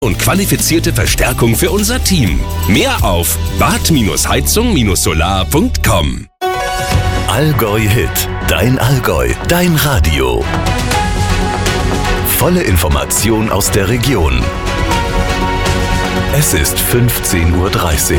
und qualifizierte Verstärkung für unser Team. Mehr auf bad-heizung-solar.com. Allgäu Hit, dein Allgäu, dein Radio. Volle Information aus der Region. Es ist 15:30 Uhr.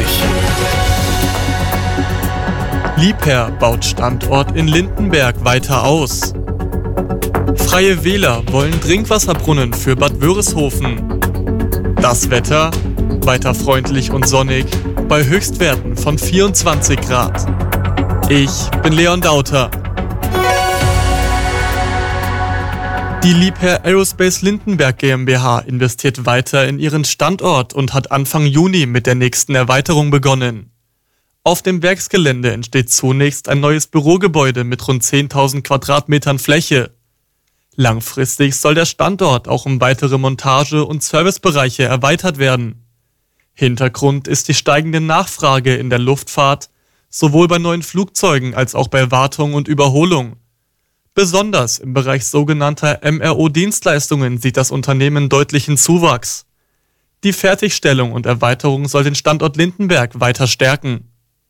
Liebherr baut Standort in Lindenberg weiter aus. Freie Wähler wollen Trinkwasserbrunnen für Bad Wörishofen. Das Wetter weiter freundlich und sonnig bei Höchstwerten von 24 Grad. Ich bin Leon Dauter. Die Liebherr Aerospace Lindenberg GmbH investiert weiter in ihren Standort und hat Anfang Juni mit der nächsten Erweiterung begonnen. Auf dem Werksgelände entsteht zunächst ein neues Bürogebäude mit rund 10.000 Quadratmetern Fläche. Langfristig soll der Standort auch um weitere Montage- und Servicebereiche erweitert werden. Hintergrund ist die steigende Nachfrage in der Luftfahrt, sowohl bei neuen Flugzeugen als auch bei Wartung und Überholung. Besonders im Bereich sogenannter MRO-Dienstleistungen sieht das Unternehmen deutlichen Zuwachs. Die Fertigstellung und Erweiterung soll den Standort Lindenberg weiter stärken.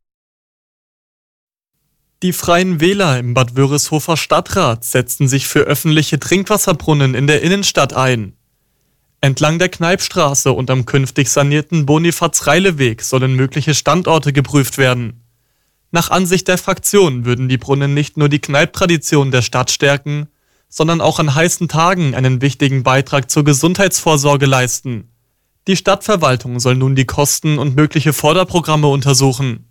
Die Freien Wähler im Bad Wörishofer Stadtrat setzten sich für öffentliche Trinkwasserbrunnen in der Innenstadt ein. Entlang der Kneipstraße und am künftig sanierten Bonifaz-Reile-Weg sollen mögliche Standorte geprüft werden. Nach Ansicht der Fraktion würden die Brunnen nicht nur die Kneipptradition der Stadt stärken, sondern auch an heißen Tagen einen wichtigen Beitrag zur Gesundheitsvorsorge leisten. Die Stadtverwaltung soll nun die Kosten und mögliche Förderprogramme untersuchen.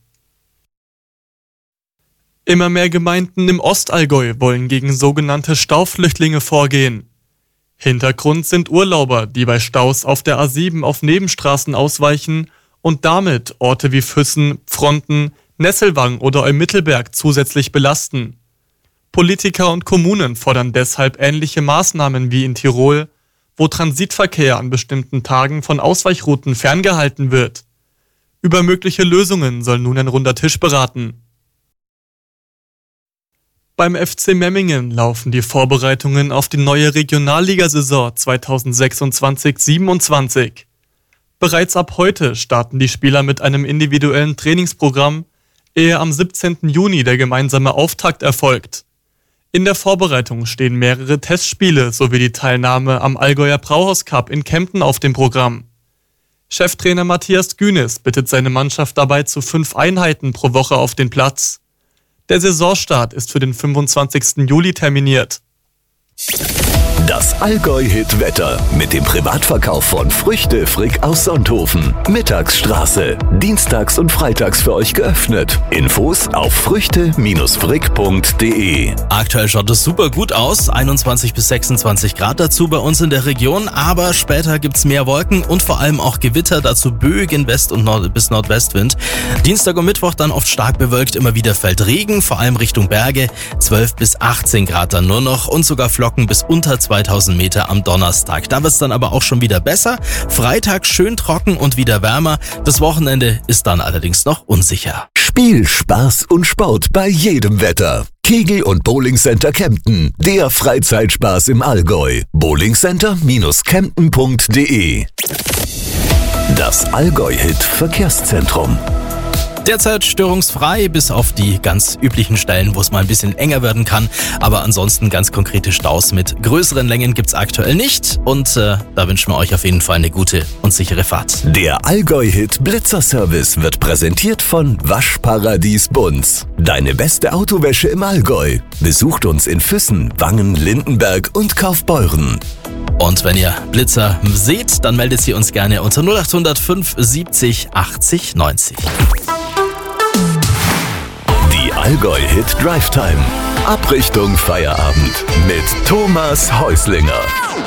Immer mehr Gemeinden im Ostallgäu wollen gegen sogenannte Stauflüchtlinge vorgehen. Hintergrund sind Urlauber, die bei Staus auf der A7 auf Nebenstraßen ausweichen und damit Orte wie Füssen, Pfronten, Nesselwang oder Eumittelberg zusätzlich belasten. Politiker und Kommunen fordern deshalb ähnliche Maßnahmen wie in Tirol, wo Transitverkehr an bestimmten Tagen von Ausweichrouten ferngehalten wird. Über mögliche Lösungen soll nun ein runder Tisch beraten. Beim FC Memmingen laufen die Vorbereitungen auf die neue Regionalligasaison 2026/27. Bereits ab heute starten die Spieler mit einem individuellen Trainingsprogramm, ehe am 17. Juni der gemeinsame Auftakt erfolgt. In der Vorbereitung stehen mehrere Testspiele sowie die Teilnahme am Allgäuer Brauhaus Cup in Kempten auf dem Programm. Cheftrainer Matthias Günes bittet seine Mannschaft dabei zu 5 Einheiten pro Woche auf den Platz. Der Saisonstart ist für den 25. Juli terminiert. Das Allgäu-Hit-Wetter mit dem Privatverkauf von Früchte Frick aus Sonthofen. Mittagsstraße. Dienstags und freitags für euch geöffnet. Infos auf früchte-frick.de. Aktuell schaut es super gut aus. 21 bis 26 Grad dazu bei uns in der Region. Aber später gibt's mehr Wolken und vor allem auch Gewitter. Dazu böigen West- und bis Nordwestwind. Dienstag und Mittwoch dann oft stark bewölkt. Immer wieder fällt Regen, vor allem Richtung Berge. 12 bis 18 Grad dann nur noch und sogar Flocken bis unter 2000 Meter am Donnerstag. Da wird's dann aber auch schon wieder besser. Freitag schön trocken und wieder wärmer. Das Wochenende ist dann allerdings noch unsicher. Spiel, Spaß und Sport bei jedem Wetter. Kegel- und Bowlingcenter Kempten. Der Freizeitspaß im Allgäu. bowlingcenter-kempten.de. Das Allgäu-Hit-Verkehrszentrum. Derzeit störungsfrei, bis auf die ganz üblichen Stellen, wo es mal ein bisschen enger werden kann. Aber ansonsten ganz konkrete Staus mit größeren Längen gibt's aktuell nicht. Und da wünschen wir euch auf jeden Fall eine gute und sichere Fahrt. Der Allgäu-Hit Blitzerservice wird präsentiert von Waschparadies Bunz. Deine beste Autowäsche im Allgäu. Besucht uns in Füssen, Wangen, Lindenberg und Kaufbeuren. Und wenn ihr Blitzer seht, dann meldet sie uns gerne unter 0800 570 80 90. Die Allgäu-Hit Drive Time. Ab Richtung Feierabend mit Thomas Häuslinger.